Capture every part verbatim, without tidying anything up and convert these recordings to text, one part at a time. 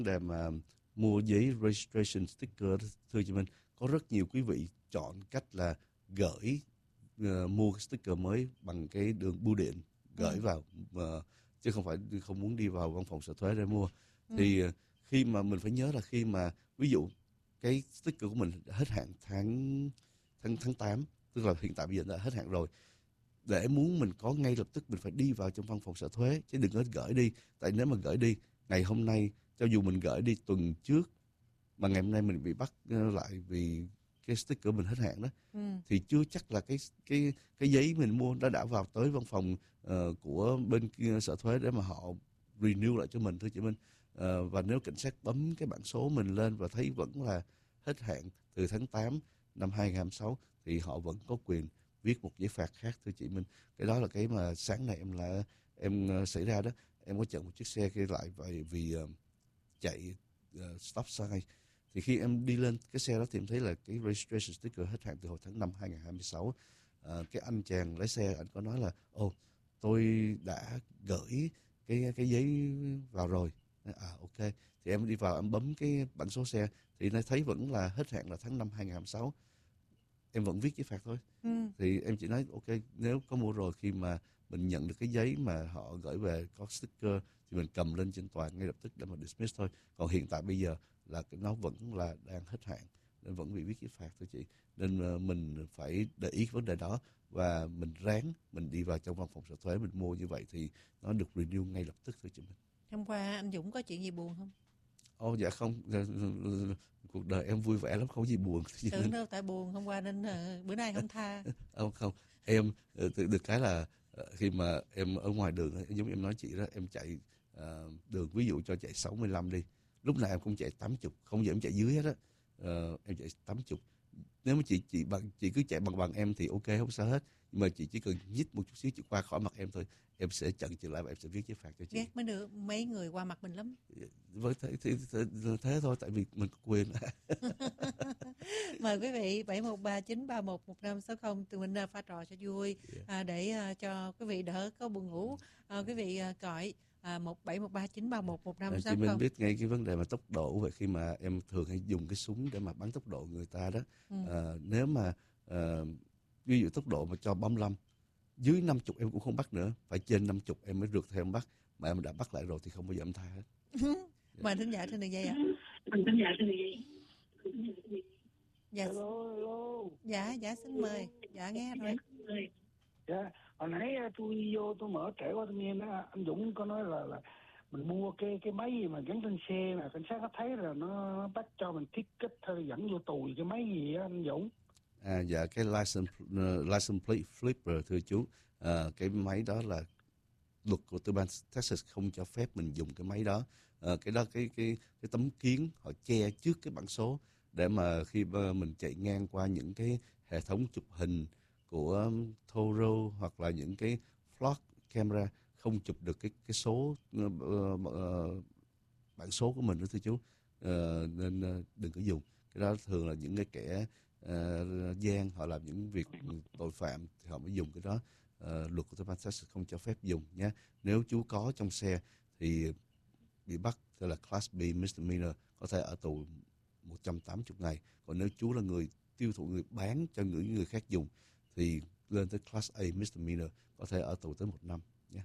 Để mà mua giấy registration sticker, thưa chị Minh, có rất nhiều quý vị chọn cách là gửi uh, mua cái sticker mới bằng cái đường bưu điện gửi ừ. vào, uh, chứ không phải không muốn đi vào văn phòng sở thuế để mua. Ừ. Thì uh, khi mà mình phải nhớ là khi mà ví dụ cái sticker của mình hết hạn tháng tháng tháng tám, tức là hiện tại bây giờ đã hết hạn rồi. Để muốn mình có ngay lập tức mình phải đi vào trong văn phòng sở thuế, chứ đừng có gửi đi. Tại nếu mà gửi đi ngày hôm nay, cho dù mình gửi đi tuần trước mà ngày hôm nay mình bị bắt lại vì cái sticker mình hết hạn đó, ừ. thì chưa chắc là cái cái cái giấy mình mua đã đã vào tới văn phòng uh, của bên kia sở thuế để mà họ renew lại cho mình, thưa chị Minh. Uh, và nếu cảnh sát bấm cái bảng số mình lên và thấy vẫn là hết hạn từ tháng tám năm hai nghìn không trăm hai mươi sáu thì họ vẫn có quyền viết một giấy phạt khác, thưa chị Minh. Cái đó là cái mà sáng nay em là em uh, xảy ra đó. Em có chặn một chiếc xe kia lại vì, vì uh, chạy uh, stop sign. Thì khi em đi lên cái xe đó thì em thấy là cái registration sticker hết hạn từ hồi tháng năm hai nghìn không trăm hai mươi sáu. Uh, cái anh chàng lái xe anh có nói là ồ oh, tôi đã gửi cái cái giấy vào rồi. À ok, thì em đi vào em bấm cái bảng số xe thì nó thấy vẫn là hết hạn là tháng năm hai nghìn không trăm hai mươi sáu. Em vẫn viết giấy phạt thôi. Ừ. Thì em chỉ nói ok, nếu có mua rồi, khi mà mình nhận được cái giấy mà họ gửi về có sticker thì mình cầm lên trên tòa ngay lập tức để mà dismiss thôi. Còn hiện tại bây giờ là nó vẫn là đang hết hạn nên vẫn bị viết giấy phạt, thôi chị. Nên uh, mình phải để ý cái vấn đề đó và mình ráng mình đi vào trong văn phòng sở thuế mình mua như vậy thì nó được renew ngay lập tức, thôi chị Minh. Hôm qua anh Dũng có chuyện gì buồn không? Ồ dạ không, cuộc đời em vui vẻ lắm, không có gì buồn. Tưởng đâu tại buồn hôm qua nên uh, bữa nay không tha. Không không, em được cái là khi mà em ở ngoài đường, giống em nói chị đó, em chạy uh, đường ví dụ cho chạy sáu mươi lăm đi, lúc nào em cũng chạy tám mươi, không giờ em chạy dưới hết á. Uh, em chạy tám mươi. Nếu mà chị chị bằng chị cứ chạy bằng bằng em thì ok, không sao hết. Nhưng mà chị chỉ cần nhích một chút xíu chị qua khỏi mặt em thôi, em sẽ chặn chị lại và em sẽ viết giấy phạt cho chị. Ghét mới được, mấy người qua mặt mình lắm. Với thế, thế, thế, thế thôi, tại vì mình có quyền. Mời quý vị bảy một ba chín ba một một năm sáu không tụi mình pha trò cho vui, yeah. à, để à, cho quý vị đỡ có buồn ngủ. À, quý vị à, gọi à, một bảy một ba chín ba một một năm sáu không. Chị mình biết ngay cái vấn đề mà tốc độ vậy, khi mà em thường hay dùng cái súng để mà bắn tốc độ người ta đó. Ừ. À, nếu mà à, ví dụ tốc độ mà cho ba mươi lăm, dưới năm mươi em cũng không bắt nữa, phải trên năm mươi em mới rượt theo em bắt, mà em đã bắt lại rồi thì không bao giờ em tha hết. Mời thính giả trên đường dây ạ. Mời thính giả trên đường dây. Dạ. Hello, hello. Dạ, dạ xin mời. Dạ nghe rồi. Dạ, hồi nãy tôi vô tôi mở trễ qua tôi nghe đó, anh Dũng có nói là là mình mua cái cái máy gì mà gắn trên xe là cảnh sát nó thấy là nó bắt cho mình ticket thôi dẫn vô tù, cái máy gì á anh Dũng? À dạ, cái license uh, license plate flipper, thưa chú. À, cái máy đó là luật của tư bang Texas không cho phép mình dùng cái máy đó. À, cái đó cái cái cái tấm kiến họ che trước cái bảng số để mà khi mình chạy ngang qua những cái hệ thống chụp hình của Toro hoặc là những cái flock camera không chụp được cái cái số uh, uh, bản số của mình đó, thưa chú. Uh, nên uh, đừng có dùng cái đó. Thường là những cái kẻ uh, gian họ làm những việc tội phạm thì họ mới dùng cái đó. Uh, luật của Texas không cho phép dùng nhé. Nếu chú có trong xe thì bị bắt tức là Class B misdemeanor, có thể ở tù một trăm tám mươi ngày. Còn nếu chú là người tiêu thụ, người bán cho những người khác dùng thì lên tới Class A misdemeanor, có thể ở tù tới một năm nhé.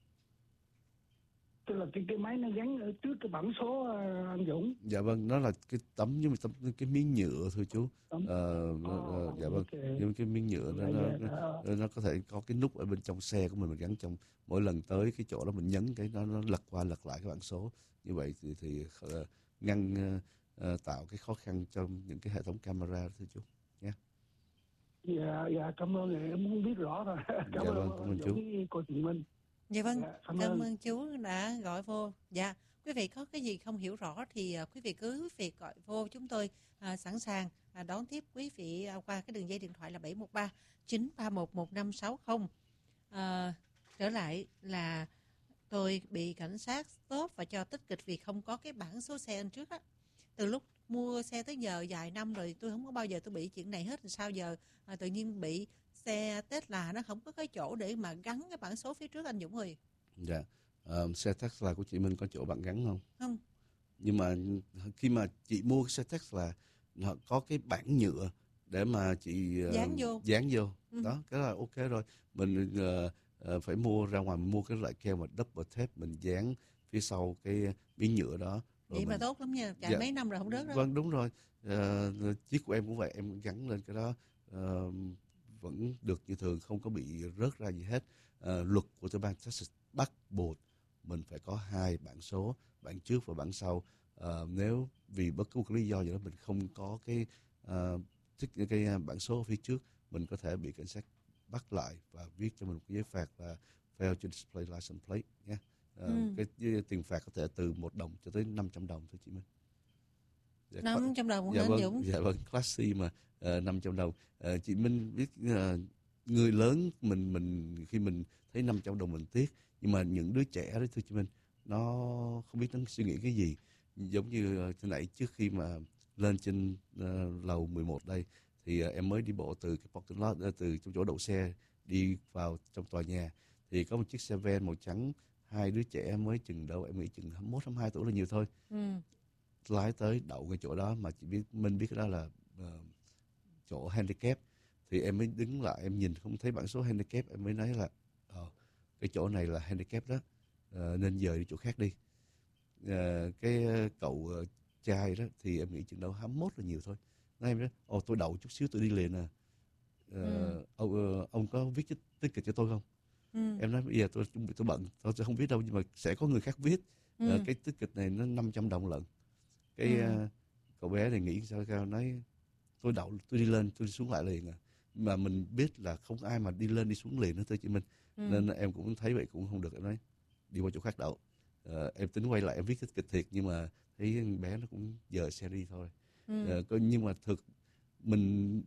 Tức là cái, cái máy nó gắn ở trước cái bảng số anh Dũng. Dạ vâng, nó là cái tấm nhưng mà tấm cái miếng nhựa, thưa chú. Tấm. Ờ, oh, dạ vâng, okay. Nhưng cái miếng nhựa nó, nó, nó, nó có thể có cái nút ở bên trong xe của mình, mình gắn trong, mỗi lần tới cái chỗ đó mình nhấn cái nó nó lật qua lật lại cái bảng số. Như vậy thì thì uh, ngăn uh, tạo cái khó khăn trong những cái hệ thống camera, thưa chú nhé. Dạ dạ, cảm ơn, em muốn biết rõ rồi. Cảm dạ ơn, vâng, cảm ơn chú. Cô Thị Minh. Dạ vâng, dạ, cảm, cảm ơn chú đã gọi vô. Dạ, quý vị có cái gì không hiểu rõ thì uh, quý vị cứ việc gọi vô, chúng tôi uh, sẵn sàng uh, đón tiếp quý vị uh, qua cái đường dây điện thoại là bảy một ba chín ba một một năm sáu không. Uh, trở lại là tôi bị cảnh sát stop và cho tích kịch vì không có cái bảng số xe anh trước á. Từ lúc mua xe tới giờ vài năm rồi tôi không có bao giờ tôi bị chuyện này hết. Sao giờ à, tự nhiên bị xe Tesla nó không có cái chỗ để mà gắn cái bảng số phía trước anh Dũng ơi. Dạ, uh, xe Tesla của chị Minh có chỗ bạn gắn không? Không. nhưng mà khi mà chị mua cái xe taxi là nó có cái bảng nhựa để mà chị uh, dán vô, dán vô. Ừ. Đó, cái là ok rồi. Mình uh, uh, phải mua ra ngoài mình mua cái loại keo mà double tape mình dán phía sau cái miếng nhựa đó. Rồi vậy mình... mà tốt lắm nha, chạy Dạ. mấy năm rồi không rớt đó. Vâng, đúng rồi. Uh, chiếc của em cũng vậy, em gắn lên cái đó uh, vẫn được như thường, không có bị rớt ra gì hết. Uh, luật của tiểu bang Texas bắt buộc mình phải có hai bảng số, bảng trước và bảng sau. Uh, nếu vì bất cứ một lý do gì đó mình không có cái uh, cái bảng số ở phía trước, mình có thể bị cảnh sát bắt lại và viết cho mình một cái giấy phạt là fail to display license plate nhé. Uh, Ừ. cái, cái tiền phạt có thể từ một đồng cho tới năm trăm đồng thôi chị Minh. Dạ, năm trăm đồng dạ hả vâng, Dũng? dạ vâng, Class C mà uh, năm trăm đồng. Uh, chị Minh biết uh, người lớn mình mình khi mình thấy năm trăm đồng mình tiếc, nhưng mà những đứa trẻ đó thưa chị Minh, nó không biết nó suy nghĩ cái gì. Giống như uh, hồi nãy trước khi mà lên trên uh, lầu mười một đây thì uh, em mới đi bộ từ cái parking lot, uh, từ trong chỗ đậu xe đi vào trong tòa nhà thì có một chiếc xe van màu trắng, hai đứa trẻ mới chừng đâu em nghĩ chừng hai mươi mốt hai mươi hai tuổi là nhiều thôi. Ừ. Lái tới đậu cái chỗ đó mà chị biết Minh biết cái đó là uh, chỗ handicap, thì em mới đứng lại em nhìn không thấy bảng số handicap, em mới nói là uh, cái chỗ này là handicap đó, uh, nên dời đi chỗ khác đi. Uh, cái uh, cậu uh, trai đó thì em nghĩ chừng đâu hai mươi mốt là nhiều thôi, nói em đó ồ tôi đậu chút xíu tôi đi liền à. Uh, Ừ. ông, uh, ông có viết tiết kịch cho tôi không? Ừ. Em nói bây giờ tôi tôi bận tôi sẽ không biết đâu, nhưng mà sẽ có người khác viết. Ừ. Uh, cái tiết kịch này nó năm trăm đồng lận. Cái Ừ. uh, cậu bé này nghĩ sao cao, nói tôi đậu tôi đi lên tôi đi xuống lại liền à, mà mình biết là không ai mà đi lên đi xuống liền nữa thôi chị Minh. Ừ. Nên em cũng thấy vậy cũng không được, em nói đi qua chỗ khác đậu. Ờ, em tính quay lại em viết cái kịch thiệt, nhưng mà thấy bé nó cũng dời xe đi thôi. Ừ. Ờ, có, nhưng mà thực mình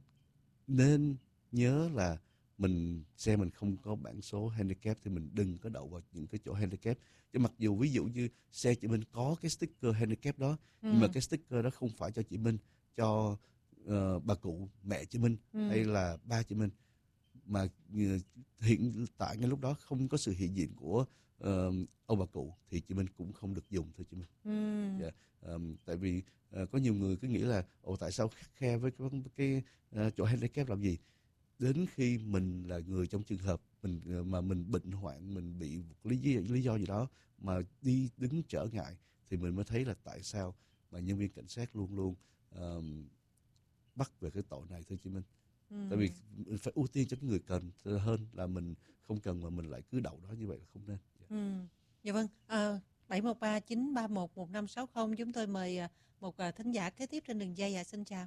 nên nhớ là mình xe mình không có bảng số handicap thì mình đừng có đậu vào những cái chỗ handicap. Chứ mặc dù ví dụ như xe chị Minh có cái sticker handicap đó, Ừ. nhưng mà cái sticker đó không phải cho chị Minh, cho uh, bà cụ mẹ chị Minh Ừ. hay là ba chị Minh, mà uh, hiện tại ngay lúc đó không có sự hiện diện của uh, ông bà cụ thì chị Minh cũng không được dùng thôi chị Minh. Ừ. Yeah. Um, tại vì uh, có nhiều người cứ nghĩ là ồ tại sao khắt khe với cái, cái uh, chỗ handicap làm gì. Đến khi mình là người trong trường hợp mình uh, mà mình bệnh hoạn, mình bị một lý, lý do gì đó mà đi đứng trở ngại thì mình mới thấy là tại sao mà nhân viên cảnh sát luôn luôn um, bắt về cái tội này thưa chị Minh. Ừ. Tại vì mình phải ưu tiên cho cái người cần hơn là mình không cần mà mình lại cứ đậu đó, như vậy là không nên. Yeah. Ừ. Dạ vâng. À, bảy một ba chín ba một một năm sáu không, chúng tôi mời một thính giả kế tiếp trên đường dây. À, xin chào.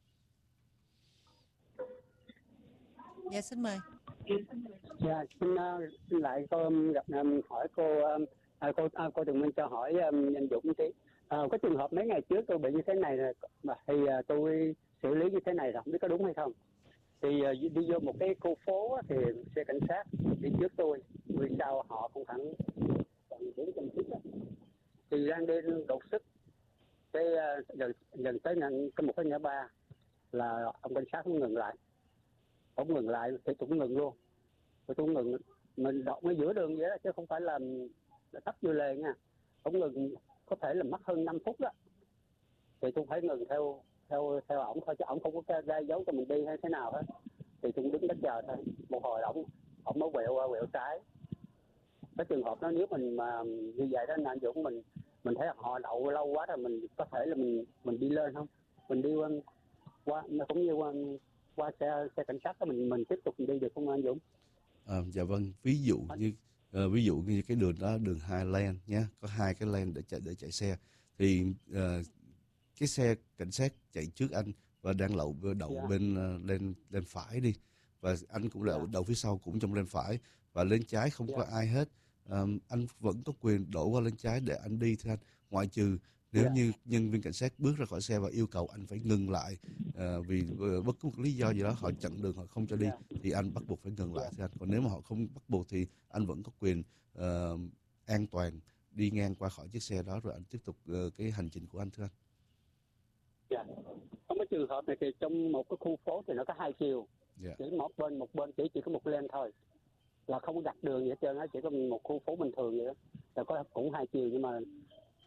Dạ xin mời. Dạ xin, uh, xin lại cô gặp um, hỏi cô uh, cô uh, cô Tường Minh cho hỏi um, anh Dũng tí. Uh, có trường hợp mấy ngày trước tôi bị như thế này mà thì uh, tôi xử lý như thế này rồi không biết có đúng hay không. Thì uh, đi vô một cái khu phố á, thì xe cảnh sát đi trước tôi, vì sau họ cũng hẳn khoảng bốn trăm chiếc thì đang đi đột xuất cái uh, gần gần tới nhận cái một cái ngã ba là ông cảnh sát cũng ngừng lại, ông ngừng lại thì tôi cũng ngừng luôn. Tôi cũng ngừng, mình đậu ngay giữa đường vậy đó, chứ không phải là, là tấp vô lề nha. Ông ngừng có thể là mất hơn năm phút đó, thì tôi phải ngừng theo theo theo ổng thôi, chứ ổng không có ra dấu cho mình đi hay thế nào hết. Thì tôi đứng đó chờ thôi. Một hồi ổng ổng mới quẹo qua quẹo trái. Cái trường hợp đó nếu mình mà như vậy đó là anh Dũng, mình mình thấy họ đậu lâu quá rồi, mình có thể là mình mình đi lên không, mình đi qua, qua cũng như qua, qua xe xe cảnh sát đó, mình mình tiếp tục mình đi được không anh Dũng? À, dạ vâng, ví dụ như uh, ví dụ như cái đường đó đường hai lane nhé, có hai cái lane để chạy để chạy xe thì uh, cái xe cảnh sát chạy trước anh và đang đậu đậu yeah. bên uh, lên lên phải đi, và anh cũng đậu yeah. đậu phía sau cũng trong lên phải, và lên trái không yeah. có ai hết. Um, anh vẫn có quyền đổ qua lên trái để anh đi thưa anh, ngoại trừ nếu yeah. như nhân viên cảnh sát bước ra khỏi xe và yêu cầu anh phải ngừng lại uh, vì uh, bất cứ một lý do gì đó họ chặn đường họ không cho đi yeah. thì anh bắt buộc phải ngừng lại thưa anh. Còn nếu mà họ không bắt buộc thì anh vẫn có quyền uh, an toàn đi ngang qua khỏi chiếc xe đó rồi anh tiếp tục uh, cái hành trình của anh thưa anh. Dạ. Trong cái trường hợp này thì trong một cái khu phố thì nó có hai chiều, yeah. chỉ một bên một bên chỉ chỉ có một lane thôi, là không đặt đường gì hết trơn á, chỉ có một khu phố bình thường vậy đó, là có cũng hai chiều, nhưng mà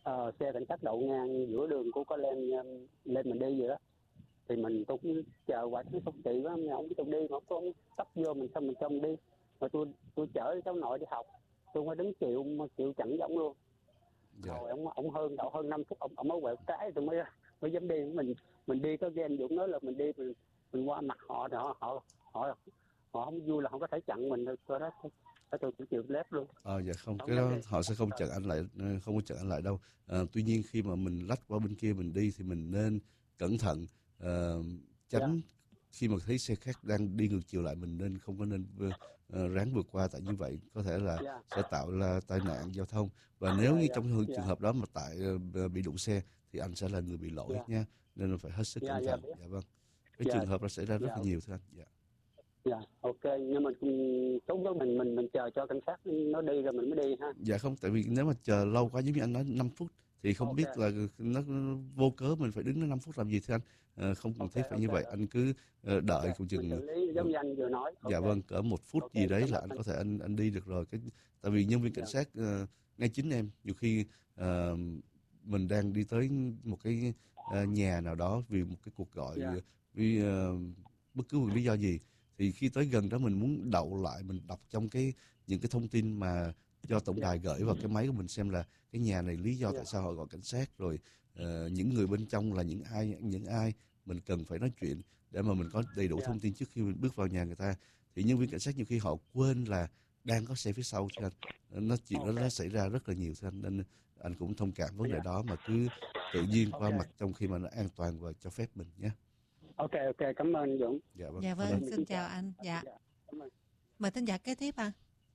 uh, xe cảnh sát đậu ngang giữa đường, cô có lên lên mình đi vậy đó, thì mình tôi cũng chờ hoài nó không chị quá, ông tôi đi mà có ông tấp vô mình xong mình xong đi, mà tôi tôi chở cháu nội đi học, tôi phải đứng chịu chịu chặn giọng luôn. Dạ. Rồi ông ông hơn đậu hơn năm phút ông ông mới quẹo trái tôi mới mới dám đi. Mình mình đi có ghen anh Dũng nói là mình đi mình, mình qua mặt họ thì họ họ họ họ không vui là không có thể chặn mình được, tôi đó tôi chịu chịu lép luôn. À, dạ không, cái đó họ sẽ không chặn anh lại, không có chặn anh lại đâu. À, tuy nhiên khi mà mình lách qua bên kia mình đi thì mình nên cẩn thận, uh, tránh yeah. khi mà thấy xe khác đang đi ngược chiều lại mình nên không có nên uh, ráng vượt qua, tại như vậy có thể là yeah. sẽ tạo ra tai nạn giao thông. Và nếu như yeah, trong yeah. trường hợp đó mà tại uh, bị đụng xe thì anh sẽ là người bị lỗi yeah. nha, nên phải hết sức yeah, cẩn thận. Yeah, dạ vâng, cái yeah. trường hợp đó xảy ra rất yeah. là nhiều thưa anh. Dạ. Dạ, ok, nhưng mà tốt nhất mình mình mình chờ cho cảnh sát nó đi rồi mình mới đi ha. Dạ không, tại vì nếu mà chờ lâu quá giống như anh nói năm phút thì không okay. biết là nó, nó vô cớ mình phải đứng đến năm phút làm gì thưa anh. À, không cần thiết okay, phải okay, như vậy, okay. Anh cứ uh, đợi okay. cùng chừng giống như anh vừa nói. Okay. Dạ vâng, cỡ một phút okay. gì đấy là anh có thể anh anh đi được rồi. Cái tại vì nhân viên cảnh sát uh, ngay chính em nhiều khi uh, mình đang đi tới một cái uh, nhà nào đó vì một cái cuộc gọi yeah. vì uh, bất cứ một lý do gì, thì khi tới gần đó mình muốn đậu lại, mình đọc trong cái những cái thông tin mà do tổng đài gửi vào cái máy của mình xem là cái nhà này lý do tại sao họ gọi cảnh sát, rồi uh, những người bên trong là những ai những ai mình cần phải nói chuyện để mà mình có đầy đủ thông tin trước khi mình bước vào nhà người ta. Thì nhân viên cảnh sát nhiều khi họ quên là đang có xe phía sau cho anh, nó chuyện đó nó xảy ra rất là nhiều cho anh, nên anh cũng thông cảm vấn đề đó, mà cứ tự nhiên qua mặt trong khi mà nó an toàn và cho phép mình nhé. Ok, ok, cảm ơn Dũng. Dạ vâng, dạ vâng xin chào anh. Dạ. dạ Mời thính giả kế tiếp ạ. À.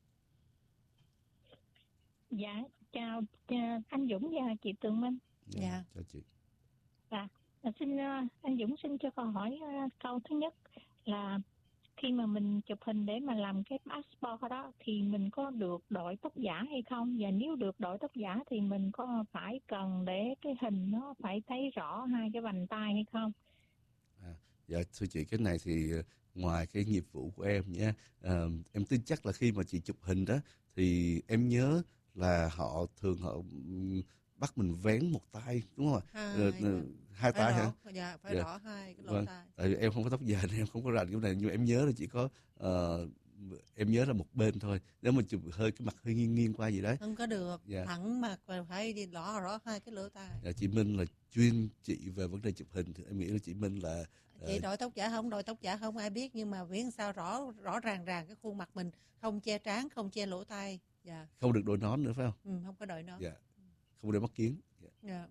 Dạ, chào anh Dũng và chị Tường Minh. Dạ, dạ. Chào chị. Dạ, xin anh Dũng xin cho câu hỏi câu thứ nhất là khi mà mình chụp hình để mà làm cái passport đó thì mình có được đội tóc giả hay không? Và nếu được đội tóc giả thì mình có phải cần để cái hình nó phải thấy rõ hai cái vành tay hay không? À, dạ thưa chị, cái này thì ngoài cái nghiệp vụ của em nhé, à, em tin chắc là khi mà chị chụp hình đó thì em nhớ là họ thường họ bắt mình vén một tay đúng không ạ? Hai, ờ, hai tay hả? Dạ, phải dạ. Rõ hai cái lỗ vâng. tai. Tại vì em không có tóc dài nên em không có rành cái này, nhưng mà em nhớ là chỉ có uh, em nhớ là một bên thôi. Nếu mà chụp hơi cái mặt hơi nghiêng nghiêng qua gì đấy. Không có được. Dạ. Thẳng mặt và phải đi rõ rõ hai cái lỗ tai. Dạ, chị Minh là chuyên trị về vấn đề chụp hình thì em nghĩ là chị Minh là chị đội tóc giả không đội tóc giả không ai biết, nhưng mà miễn sao rõ rõ ràng ràng cái khuôn mặt mình, không che trán, không che lỗ tai. Dạ. Không được đội nón nữa phải không? Ừ, không có đội nón. Dạ. Không được mắt kiến. Dạ. Dạ.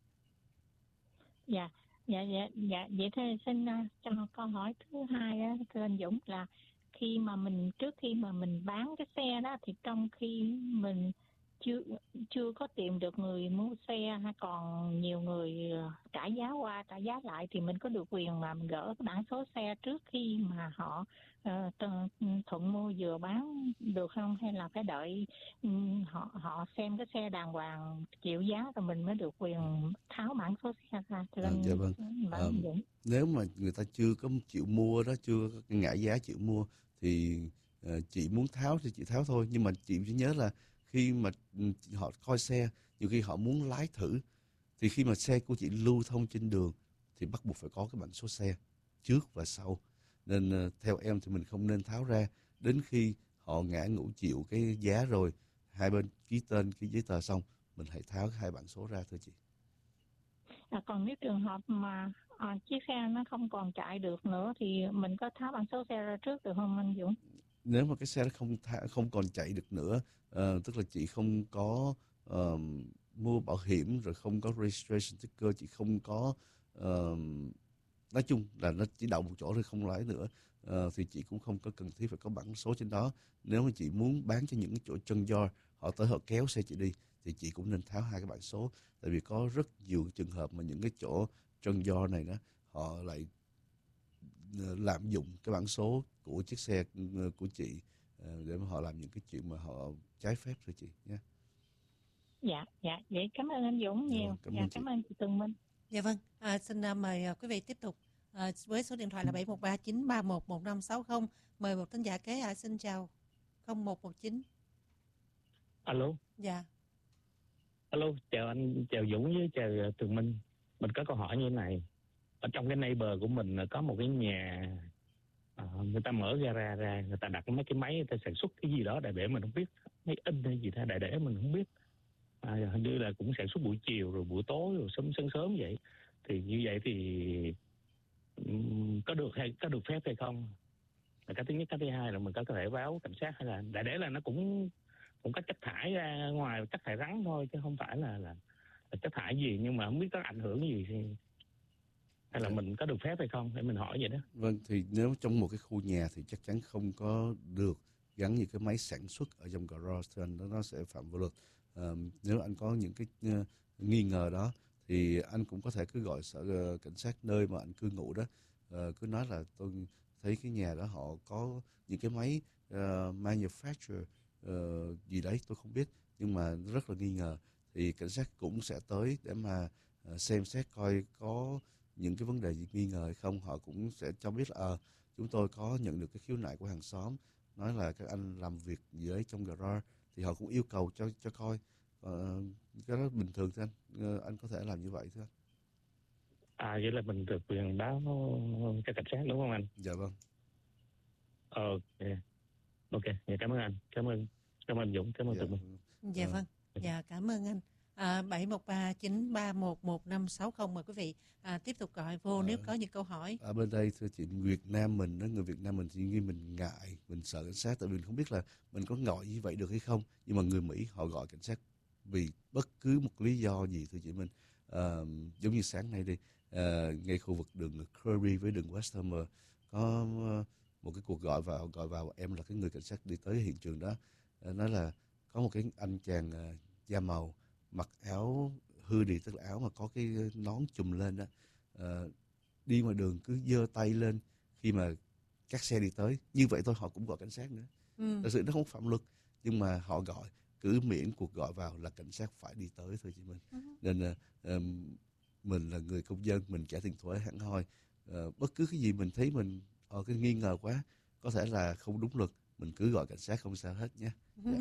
Dạ. Dạ, dạ, dạ, vậy thì xin uh, cho câu hỏi thứ hai á, thưa anh Dũng, là khi mà mình trước khi mà mình bán cái xe đó thì trong khi mình chưa chưa có tìm được người mua xe hay còn nhiều người trả giá qua trả giá lại thì mình có được quyền mà mình gỡ cái bản số xe trước khi mà họ uh, thuận mua vừa bán được không, hay là phải đợi um, họ họ xem cái xe đàng hoàng chịu giá rồi mình mới được quyền tháo bản số xe ra? Thưa à, anh, dạ vâng. à, nếu mà người ta chưa có chịu mua đó, chưa có ngại giá chịu mua thì uh, chị muốn tháo thì chị tháo thôi, nhưng mà chị chỉ nhớ là khi mà họ coi xe, nhiều khi họ muốn lái thử, thì khi mà xe của chị lưu thông trên đường thì bắt buộc phải có cái bản số xe trước và sau, nên uh, theo em thì mình không nên tháo ra đến khi họ ngã ngũ chịu cái giá rồi, hai bên ký tên ký giấy tờ xong mình hãy tháo hai bản số ra thưa chị. À, còn nếu trường hợp mà à, chiếc xe nó không còn chạy được nữa thì mình có tháo bản số xe ra trước được không anh Dũng? Nếu mà cái xe nó không tha, không còn chạy được nữa, uh, tức là chị không có uh, mua bảo hiểm, rồi không có registration sticker, chị không có uh, nói chung là nó chỉ đậu một chỗ rồi không lái nữa, uh, thì chị cũng không có cần thiết phải có bản số trên đó. Nếu mà chị muốn bán cho những cái chỗ chân do họ tới họ kéo xe chị đi thì chị cũng nên tháo hai cái bản số, tại vì có rất nhiều trường hợp mà những cái chỗ chân do này đó họ lại lạm dụng cái bản số của chiếc xe của chị để mà họ làm những cái chuyện mà họ trái phép thôi chị nhé. Dạ, dạ, vậy cảm ơn anh Dũng nhiều. Dạ, cảm, dạ, ơn, cảm ơn chị Tường Minh. Dạ vâng, à, xin uh, mời uh, quý vị tiếp tục uh, với số điện thoại là bảy một ba chín ba một một năm sáu không. Mời một thính giả kế ạ. À, xin chào. không một một chín. Alo. Dạ. Alo, chào anh, chào Dũng với chào Tường Minh. Mình có câu hỏi như thế này. Ở trong cái neighbor của mình có một cái nhà, à, người ta mở gara ra, người ta đặt mấy cái máy, người ta sản xuất cái gì đó đại để mình không biết, máy in hay gì đó đại để mình không biết. À, hình như là cũng sản xuất buổi chiều rồi buổi tối rồi sớm sớm sớm vậy. Thì như vậy thì um, có được hay có được phép hay không? Là cái thứ nhất. Cái thứ hai là mình có thể báo cảnh sát hay là đại để là nó cũng cũng có chất thải ra ngoài, chất thải rắn thôi chứ không phải là là, là chất thải gì, nhưng mà không biết có ảnh hưởng gì thì hay là Dạ. mình có được phép hay không, để mình hỏi vậy đó. Vâng, thì nếu trong một cái khu nhà thì chắc chắn không có được gắn những cái máy sản xuất ở trong garage, thì anh đó nó sẽ phạm vào luật. À, nếu anh có những cái uh, nghi ngờ đó thì anh cũng có thể cứ gọi sở uh, cảnh sát nơi mà anh cư ngụ đó, uh, cứ nói là tôi thấy cái nhà đó họ có những cái máy uh, manufacture uh, gì đấy tôi không biết, nhưng mà rất là nghi ngờ, thì cảnh sát cũng sẽ tới để mà uh, xem xét coi có những cái vấn đề gì nghi ngờ hay không. Họ cũng sẽ cho biết là à, chúng tôi có nhận được cái khiếu nại của hàng xóm nói là các anh làm việc gì đấy trong garage, thì họ cũng yêu cầu cho cho coi. Uh, cái đó bình thường thưa anh, uh, anh có thể làm như vậy thưa anh. À, vậy là mình được quyền báo cho cảnh sát đúng không anh? Dạ vâng. Ok, ok, dạ, cảm ơn anh, cảm ơn, cảm ơn Dũng, cảm ơn Dạ, Tụi mình. Dạ vâng, dạ cảm ơn anh. À, bảy một ba chín ba một một năm sáu không, mời quý vị à, tiếp tục gọi vô à, nếu có những câu hỏi. Ở bên đây thưa chị, Việt Nam mình đó, người Việt Nam mình thì như mình ngại, mình sợ cảnh sát, tại vì mình không biết là mình có gọi như vậy được hay không. Nhưng mà người Mỹ họ gọi cảnh sát vì bất cứ một lý do gì thưa chị Minh. À, giống như sáng nay đi, à, ngay khu vực đường Curry với đường West Hammer có một cái cuộc gọi vào, gọi vào em là cái người cảnh sát đi tới hiện trường đó, à, nói là có một cái anh chàng à, da màu mặc áo hoodie, tức là áo mà có cái nón chùm lên đó, à, đi ngoài đường cứ giơ tay lên khi mà các xe đi tới, như vậy thôi họ cũng gọi cảnh sát nữa. Ừ. Thật sự nó không phạm luật, nhưng mà họ gọi, cứ miễn cuộc gọi vào là cảnh sát phải đi tới thôi chị Minh. Ừ. Nên uh, um, mình là người công dân, mình trả tiền thuế hẳn hoi, uh, bất cứ cái gì mình thấy mình uh, cái nghi ngờ quá, có thể là không đúng luật, mình cứ gọi cảnh sát không sao hết nhé. Dạ,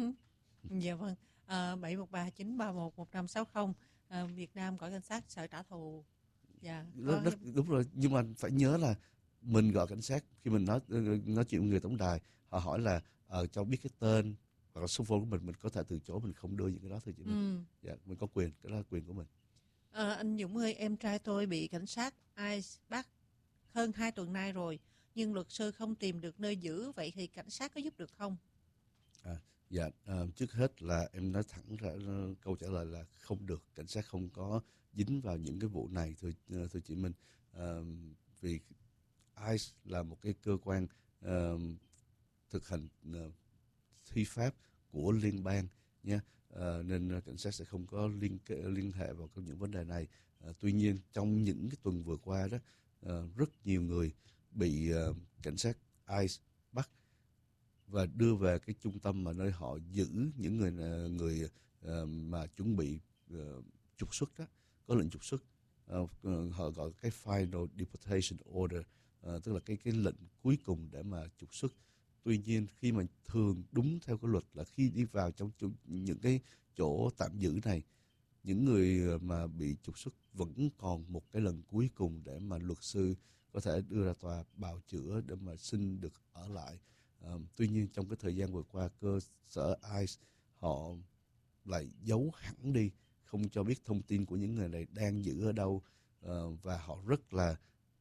dạ vâng. À, bảy một ba chín ba một một năm sáu không, à, Việt Nam gọi cảnh sát sợ trả thù. Dạ, rất, rất, đúng rồi, nhưng mà phải nhớ là mình gọi cảnh sát khi mình nói nói chuyện với người tổng đài, họ hỏi là uh, cho biết cái tên hoặc là số phone của mình, mình có thể từ chối, mình không đưa những cái đó thôi chị Minh. Ừ. Dạ, mình có quyền, cái đó là quyền của mình. À, anh Dũng ơi, em trai tôi bị cảnh sát i xê bắt hơn hai tuần nay rồi, nhưng luật sư không tìm được nơi giữ, vậy thì cảnh sát có giúp được không? À, dạ, uh, trước hết là em nói thẳng ra uh, câu trả lời là không được, cảnh sát không có dính vào những cái vụ này thưa uh, thưa chị Minh. Uh, vì i xê là một cái cơ quan uh, thực hành uh, thi pháp của liên bang nha, uh, nên uh, cảnh sát sẽ không có liên liên hệ vào những vấn đề này. Uh, tuy nhiên trong những cái tuần vừa qua đó, uh, rất nhiều người bị uh, cảnh sát i xê bắt và đưa về cái trung tâm mà nơi họ giữ những người người uh, mà chuẩn bị uh, trục xuất đó, có lệnh trục xuất, uh, họ gọi cái final deportation order, uh, tức là cái cái lệnh cuối cùng để mà trục xuất. Tuy nhiên khi mà thường đúng theo cái luật là khi đi vào trong những cái chỗ tạm giữ này, những người mà bị trục xuất vẫn còn một cái lần cuối cùng để mà luật sư có thể đưa ra tòa bào chữa để mà xin được ở lại. Uh, tuy nhiên trong cái thời gian vừa qua, cơ sở i xê họ lại giấu hẳn đi, không cho biết thông tin của những người này đang giữ ở đâu, uh, và họ rất là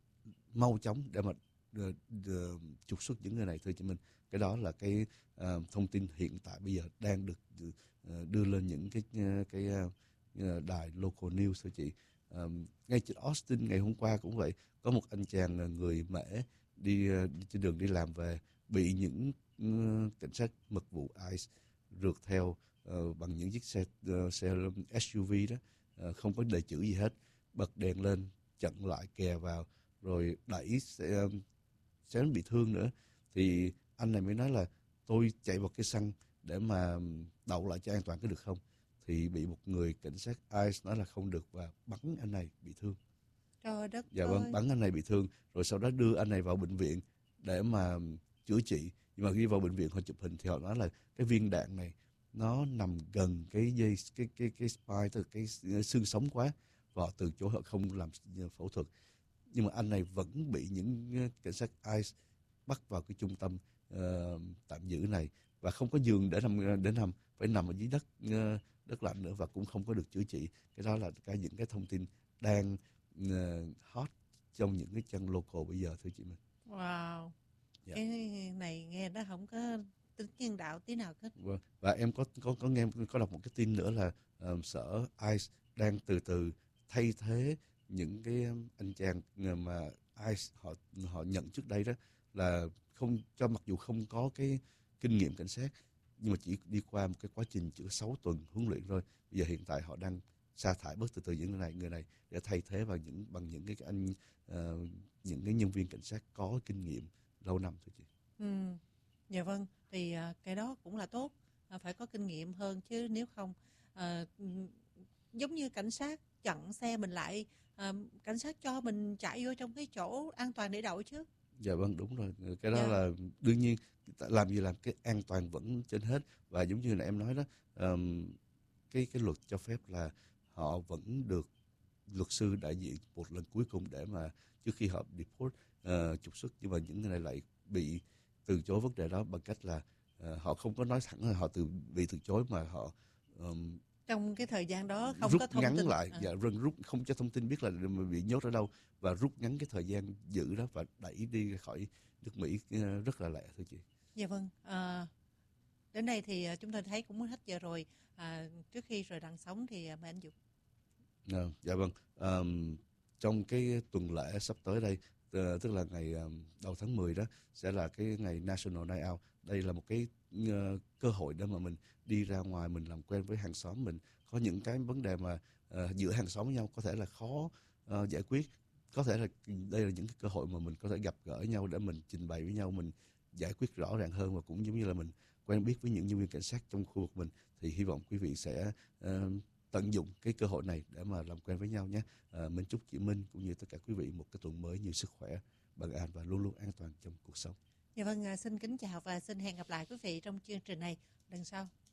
mau chóng để mà uh, uh, trục xuất những người này thưa chị Minh. Cái đó là cái uh, thông tin hiện tại bây giờ đang được uh, đưa lên những cái uh, cái uh, đài local news thưa chị. Uh, ngay trên Austin ngày hôm qua cũng vậy, có một anh chàng uh, người Mễ đi, uh, đi trên đường đi làm về, bị những uh, cảnh sát mật vụ i xê rượt theo uh, bằng những chiếc xe uh, xe ét u vê đó, uh, không có đề chữ gì hết, bật đèn lên chặn lại, kè vào rồi đẩy xe, um, xe bị thương nữa. Thì anh này mới nói là tôi chạy vào cái xăng để mà đậu lại cho an toàn cái được không, thì bị một người cảnh sát i xê nói là không được và bắn anh này bị thương. Trời đất dạ ơi. Vâng, bắn anh này bị thương rồi sau đó đưa anh này vào bệnh viện để mà chữa trị. Nhưng mà khi vào bệnh viện họ chụp hình thì họ nói là cái viên đạn này nó nằm gần cái dây cái cái cái spine, tức là cái xương sống quá, và họ từ chối, họ không làm phẫu thuật. Nhưng mà anh này vẫn bị những cảnh sát i xê bắt vào cái trung tâm uh, tạm giữ này, và không có giường để nằm, để nằm phải nằm ở dưới đất uh, đất lạnh nữa, và cũng không có được chữa trị. Cái đó là cái những cái thông tin đang uh, hot trong những cái trang local bây giờ, thưa chị Minh. Wow, Dạ. Cái này nghe nó không có tính nhân đạo tí nào hết. Vâng. Và em có có có nghe có đọc một cái tin nữa là um, sở i xê đang từ từ thay thế những cái anh chàng mà i xê họ họ nhận trước đây, đó là không cho, mặc dù không có cái kinh nghiệm cảnh sát, nhưng mà chỉ đi qua một cái quá trình chữa sáu tuần huấn luyện thôi. Bây giờ hiện tại họ đang sa thải bớt từ từ những người này người này để thay thế bằng những bằng những cái anh uh, những cái nhân viên cảnh sát có kinh nghiệm lâu năm thôi chị. Ừ. Dạ vâng, thì uh, cái đó cũng là tốt, uh, phải có kinh nghiệm hơn, chứ nếu không uh, giống như cảnh sát chặn xe mình lại, uh, cảnh sát cho mình chạy vô trong cái chỗ an toàn để đậu chứ. Dạ vâng, đúng rồi. Cái đó Dạ. là đương nhiên, làm gì làm cái an toàn vẫn trên hết. Và giống như là em nói đó, um, cái cái luật cho phép là họ vẫn được luật sư đại diện một lần cuối cùng để mà trước khi họ deport, uh, trục xuất. Nhưng mà những người này lại bị từ chối vấn đề đó bằng cách là uh, họ không có nói thẳng là họ từ bị từ chối, mà họ um, trong cái thời gian đó không rút có thông ngắn tin lại, à. dạ, rút không cho thông tin biết là mình bị nhốt ở đâu, và rút ngắn cái thời gian giữ đó và đẩy đi khỏi nước Mỹ rất là lẹ, thưa chị. Dạ vâng, à, đến đây thì chúng tôi thấy cũng hết giờ rồi. À, trước khi rời đằng sống thì mời anh Dũng. À, dạ vâng, à, trong cái tuần lễ sắp tới đây, uh, tức là ngày um, đầu tháng mười đó, sẽ là cái ngày National Night Out. Đây là một cái uh, cơ hội để mà mình đi ra ngoài, mình làm quen với hàng xóm mình. Có những cái vấn đề mà uh, giữa hàng xóm với nhau có thể là khó uh, giải quyết. Có thể là đây là những cái cơ hội mà mình có thể gặp gỡ nhau để mình trình bày với nhau, mình giải quyết rõ ràng hơn, và cũng giống như là mình quen biết với những nhân viên cảnh sát trong khu vực mình. Thì hy vọng quý vị sẽ uh, tận dụng cái cơ hội này để mà làm quen với nhau nhé. À, mình chúc chị Minh cũng như tất cả quý vị một cái tuần mới nhiều sức khỏe, bình an và luôn luôn an toàn trong cuộc sống. Dạ vâng, xin kính chào và xin hẹn gặp lại quý vị trong chương trình này lần sau.